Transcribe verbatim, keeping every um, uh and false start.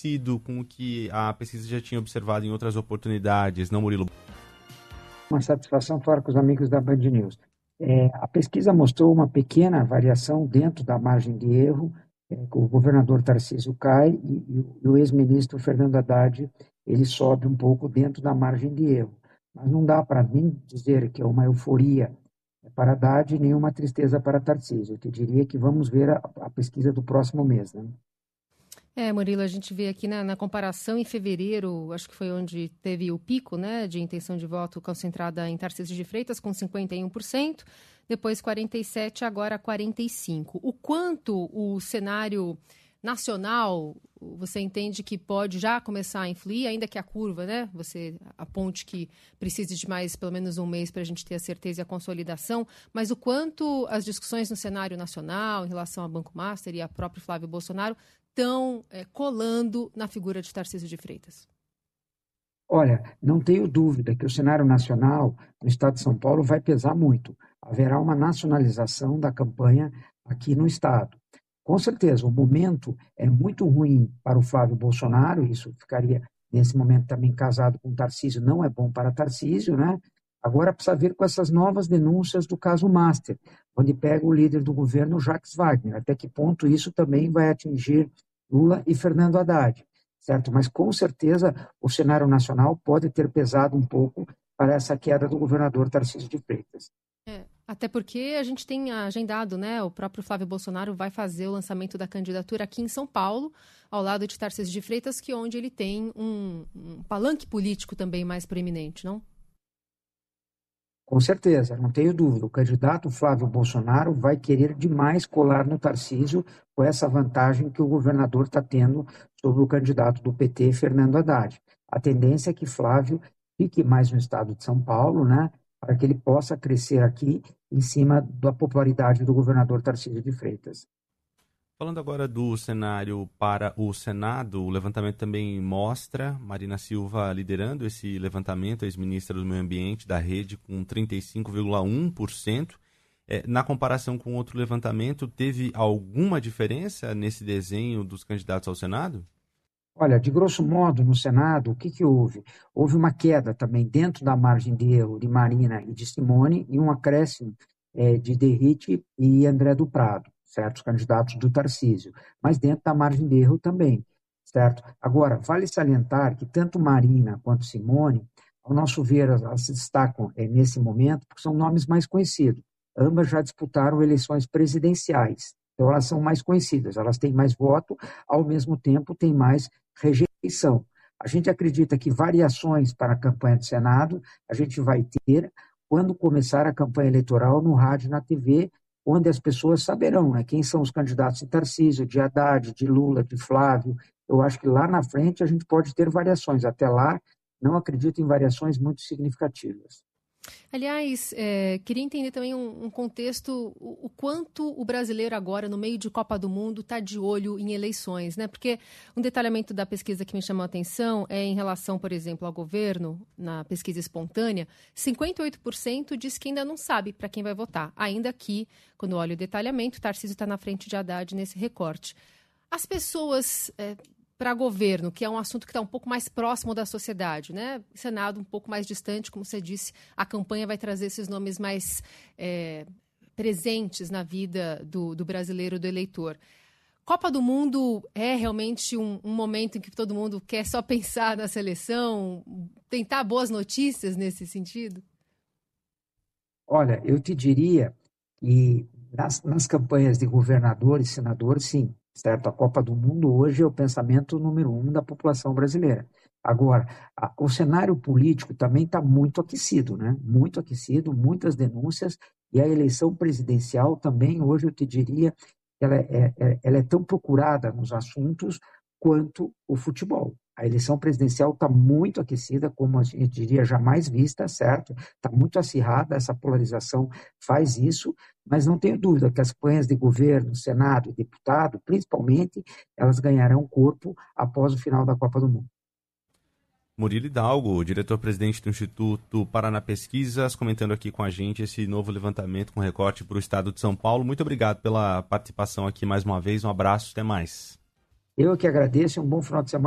parecido com o que a pesquisa já tinha observado em outras oportunidades, não, Murilo? Uma satisfação falar com os amigos da Band News. É, a pesquisa mostrou uma pequena variação dentro da margem de erro. É, o governador Tarcísio cai e, e, e o ex-ministro Fernando Haddad ele sobe um pouco dentro da margem de erro. Mas não dá para mim dizer que é uma euforia para Haddad nem uma tristeza para Tarcísio. Eu te diria que vamos ver a, a pesquisa do próximo mês, né? É, Murilo, a gente vê aqui na, na comparação em fevereiro, acho que foi onde teve o pico, né, de intenção de voto concentrada em Tarcísio de Freitas, com cinquenta e um por cento, depois quarenta e sete por cento, agora quarenta e cinco por cento. O quanto o cenário nacional, você entende que pode já começar a influir, ainda que a curva, né, você aponte que precise de mais pelo menos um mês para a gente ter a certeza e a consolidação, mas o quanto as discussões no cenário nacional em relação ao Banco Master e a próprio Flávio Bolsonaro estão é, colando na figura de Tarcísio de Freitas? Olha, não tenho dúvida que o cenário nacional no estado de São Paulo vai pesar muito. Haverá uma nacionalização da campanha aqui no estado. Com certeza, o momento é muito ruim para o Flávio Bolsonaro, isso ficaria, nesse momento, também casado com Tarcísio, não é bom para Tarcísio, né? Agora precisa ver com essas novas denúncias do caso Master, onde pega o líder do governo, Jacques Wagner, até que ponto isso também vai atingir Lula e Fernando Haddad, certo? Mas, com certeza, o cenário nacional pode ter pesado um pouco para essa queda do governador Tarcísio de Freitas. É, até porque a gente tem agendado, né? O próprio Flávio Bolsonaro vai fazer o lançamento da candidatura aqui em São Paulo, ao lado de Tarcísio de Freitas, que é onde ele tem um, um palanque político também mais proeminente, não? Com certeza, não tenho dúvida. O candidato Flávio Bolsonaro vai querer demais colar no Tarcísio com essa vantagem que o governador está tendo sobre o candidato do P T, Fernando Haddad. A tendência é que Flávio fique mais no estado de São Paulo, né, para que ele possa crescer aqui em cima da popularidade do governador Tarcísio de Freitas. Falando agora do cenário para o Senado, o levantamento também mostra Marina Silva liderando esse levantamento, ex-ministra do Meio Ambiente da Rede, com trinta e cinco vírgula um por cento. É, na comparação com outro levantamento, teve alguma diferença nesse desenho dos candidatos ao Senado? Olha, de grosso modo, no Senado, o que, que houve? Houve uma queda também dentro da margem de erro de Marina e de Simone e um acréscimo é, de Derrite e André do Prado, certo? Os candidatos do Tarcísio, mas dentro da margem de erro também, certo? Agora, vale salientar que tanto Marina quanto Simone, ao nosso ver, elas se destacam é, nesse momento porque são nomes mais conhecidos. Ambas já disputaram eleições presidenciais, então elas são mais conhecidas, elas têm mais voto, ao mesmo tempo têm mais rejeição. A gente acredita que variações para a campanha do Senado a gente vai ter quando começar a campanha eleitoral no rádio e na T V, onde as pessoas saberão, né, quem são os candidatos de Tarcísio, de Haddad, de Lula, de Flávio. Eu acho que lá na frente a gente pode ter variações. Até lá, não acredito em variações muito significativas. Aliás, é, queria entender também um, um contexto, o, o quanto o brasileiro agora, no meio de Copa do Mundo, está de olho em eleições, né? Porque um detalhamento da pesquisa que me chamou a atenção é em relação, por exemplo, ao governo, na pesquisa espontânea, cinquenta e oito por cento diz que ainda não sabe para quem vai votar. Ainda que, quando olha o detalhamento, Tarcísio está na frente de Haddad nesse recorte. As pessoas... É, para governo, que é um assunto que está um pouco mais próximo da sociedade, né? Senado um pouco mais distante, como você disse, a campanha vai trazer esses nomes mais é, presentes na vida do, do brasileiro, do eleitor. Copa do Mundo é realmente um, um momento em que todo mundo quer só pensar na seleção, tentar boas notícias nesse sentido? Olha, eu te diria que nas, nas campanhas de governadores, senadores, sim, certo? A Copa do Mundo hoje é o pensamento número um da população brasileira. Agora, a, o cenário político também está muito aquecido, né? Muito aquecido, muitas denúncias, e a eleição presidencial também, hoje eu te diria, ela é, é, ela é tão procurada nos assuntos quanto o futebol. A eleição presidencial está muito aquecida, como a gente diria, jamais vista, certo? Está muito acirrada, essa polarização faz isso, mas não tenho dúvida que as campanhas de governo, Senado e deputado, principalmente, elas ganharão corpo após o final da Copa do Mundo. Murilo Hidalgo, diretor-presidente do Instituto Paraná Pesquisas, comentando aqui com a gente esse novo levantamento com recorte para o estado de São Paulo. Muito obrigado pela participação aqui mais uma vez, um abraço, até mais. Eu que agradeço e um bom final de semana.